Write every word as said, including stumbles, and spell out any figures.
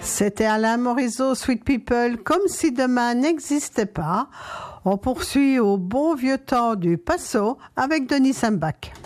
C'était Alain Morisot, Sweet People, comme si demain n'existait pas. On poursuit au bon vieux temps du Paso avec Denis Sambach.